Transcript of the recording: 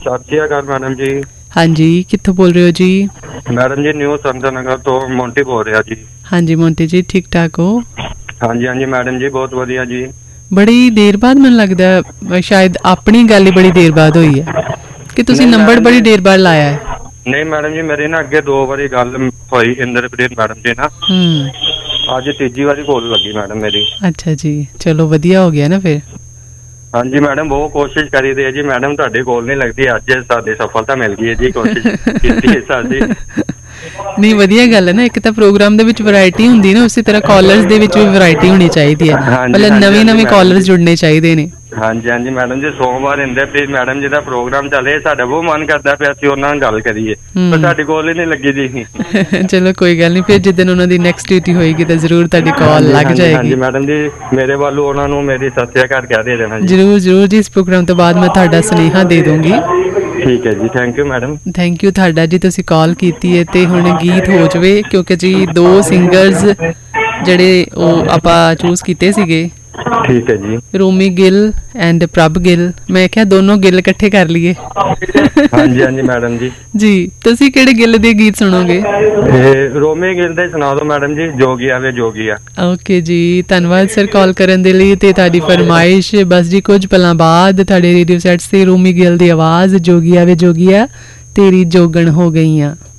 ਸਤਿ ਸ਼੍ਰੀ ਅਕਾਲ ਮੈਡਮ ਜੀ। ਹਾਂਜੀ, ਕਿੱਥੋਂ ਬੋਲ ਰਹੇ ਹੋ ਜੀ? ਮੈਡਮ ਜੀ ਨਿਊ ਸੰਗਤਨਗਰ ਤੋਂ ਮੋਂਟੀ ਬੋਲ ਰਿਹਾ ਜੀ। ਹਾਂਜੀ ਮੋਂਟੀ ਜੀ, ਠੀਕ ਠਾਕ ਹੋ? ਹਾਂਜੀ ਹਾਂਜੀ ਮੈਡਮ ਜੀ, ਬਹੁਤ ਵਧੀਆ ਜੀ। ਬੜੀ ਦੇਰ ਬਾਅਦ ਮੈਨੂੰ ਲੱਗਦਾ ਸ਼ਾਇਦ ਆਪਣੀ ਗੱਲ ਹੀ ਬੜੀ ਦੇਰ ਬਾਅਦ ਹੋਈ ਹੈ ਕਿ ਤੁਸੀਂ ਨਹੀਂ ਨੰਬਰ ਮੈਡਮ ਬੜੀ ਜੀ, ਦੇਰ ਬਾਅਦ ਲਾਇਆ ਹੈ। ਨਹੀਂ ਮੈਡਮ ਜੀ, ਮੇਰੀ ਨਾ ਅੱਗੇ 2 ਵਾਰੀ ਗੱਲ ਹੋਈ ਇੰਦਰਪ੍ਰੀਤ ਮੈਡਮ ਜੀ ਨਾਲ। ਅੱਜ ਤੀਜੀ ਵਾਰੀ ਕੋਲ ਲੱਗੀ ਮੈਡਮ ਮੇਰੀ। ਅੱਛਾ ਜੀ, ਚਲੋ ਵਧੀਆ ਹੋ ਗਿਆ ਨਾ ਫਿਰ। ਹਾਂਜੀ ਮੈਡਮ, ਬਹੁਤ ਕੋਸ਼ਿਸ਼ ਕਰੀ ਦੀ ਹੈ ਜੀ ਮੈਡਮ, ਤੁਹਾਡੀ ਕੋਲ ਨਹੀਂ ਲੱਗਦੀ। ਅੱਜ ਸਾਡੀ ਸਫਲਤਾ ਮਿਲ ਗਈ ਹੈ ਜੀ, ਕੋਸ਼ਿਸ਼ ਕੀਤੀ ਹੈ ਸਾਡੀ। ਨਹੀਂ ਵਧੀਆ ਗੱਲ ਹੈ ਨਾ, ਇੱਕ ਤਾਂ ਪ੍ਰੋਗਰਾਮ ਦੇ ਵਿੱਚ ਵੈਰਾਈਟੀ ਹੁੰਦੀ ਨਾ, ਉਸੇ ਤਰ੍ਹਾਂ ਕਾਲਰਸ ਦੇ ਵਿੱਚ ਵੀ ਵੈਰਾਈਟੀ ਹੋਣੀ ਚਾਹੀਦੀ ਹੈ। ਹਾਂਜੀ ਮਤਲਬ ਹਾਂਜੀ ਨਵੇਂ ਹਾਂਜੀ ਮੈਡਮ ਕਾਲਰਸ ਜੀ। ਜੁੜਨੇ ਚਾਹੀਦੇ ਨੇ। ਹਾਂਜੀ ਹਾਂਜੀ ਮੈਡਮ ਜੀ, ਸੋਮਵਾਰ ਇੰਦਰਪ੍ਰੀਤ ਮੈਡਮ ਜੀ ਦਾ ਪ੍ਰੋਗਰਾਮ ਚੱਲੇ, ਸਾਡਾ ਬਹੁਤ ਮਨ ਕਰਦਾ ਪਿਆ ਅਸੀਂ ਉਹਨਾਂ ਨਾਲ ਗੱਲ ਕਰੀਏ, ਪਰ ਸਾਡੀ ਕੋਲ ਹੀ ਨਹੀਂ ਲੱਗੀ ਜੀ। ਚਲੋ ਕੋਈ ਗੱਲ ਨਹੀਂ, ਫਿਰ ਜਿੱਦਣ ਉਹਨਾਂ ਦੀ ਨੈਕਸਟ ਡਿਊਟੀ ਹੋਏਗੀ ਤਾਂ ਜ਼ਰੂਰ ਤੁਹਾਡੀ ਕਾਲ ਹਾਂਜੀ ਲੱਗ ਹਾਂਜੀ ਹਾਂਜੀ ਜਾਏਗੀ। ਮੈਡਮ ਜੀ, ਮੇਰੇ ਵੱਲੋਂ ਉਹਨਾਂ ਨੂੰ ਮੇਰੀ ਸਤਿ ਸ਼੍ਰੀ ਅਕਾਲ ਕਹਿ ਦੇ ਦੇਣਾ ਜੀ। ਜ਼ਰੂਰ ਜ਼ਰੂਰ ਜੀ, ਇਸ ਪ੍ਰੋਗਰਾਮ ਤੋਂ ਬਾਅਦ ਮੈਂ ਤੁਹਾਡਾ ਸੁਨੇਹਾ ਦੇ ਦੂੰਗੀ। ਠੀਕ ਹੈ ਜੀ, thank you madam. Thank you ਤੁਹਾਡਾ ਜੀ, ਤੁਸੀਂ ਕਾਲ ਕੀਤੀ ਹੈ। ਤੇ ਹੁਣ ਗੀਤ ਹੋ ਜਾਵੇ, ਕਿਉਂਕਿ ਜੀ 2 ਸਿੰਗਰਸ ਜਿਹੜੇ ਉਹ ਆਪਾਂ ਚੂਜ਼ ਕੀਤੇ ਸੀਗੇ। ਠੀਕ ਹੈ ਜੀ। ਰੋਮੀ ਗਿੱਲ ਐਂਡ ਪ੍ਰਭ ਗਿੱਲ, ਮੈਂ ਕਿਹਾ ਦੋਨੋਂ ਗਿੱਲ ਇਕੱਠੇ ਕਰ ਲਈਏ। ਹਾਂਜੀ ਹਾਂਜੀ ਮੈਡਮ ਜੀ। ਜੀ ਤੁਸੀਂ ਕਿਹੜੇ ਗਿੱਲ ਦੇ ਗੀਤ ਸੁਣੋਗੇ? ਰੋਮੀ ਗਿੱਲ ਦੇ ਸੁਣਾ ਦਿਓ ਮੈਡਮ ਜੀ, ਜੋਗੀਆ ਵੇ ਜੋਗੀਆ। ਓਕੇ ਜੀ, ਧੰਨਵਾਦ ਸਰ ਕਾਲ ਕਰਨ ਦੇ ਲਈ ਤੇ ਤੁਹਾਡੀ ਫਰਮਾਇਸ਼। ਬਸ ਜੀ ਕੁਝ ਪਲਾਂ ਬਾਅਦ ਤੁਹਾਡੇ ਰੇਡੀਓ ਸੈਟਸ ਤੇ ਰੋਮੀ ਗਿੱਲ ਦੀ ਆਵਾਜ਼, ਜੋਗੀਆ ਵੇ ਜੋਗੀਆ ਤੇਰੀ ਜੋਗਣ ਹੋ ਗਈਆਂ।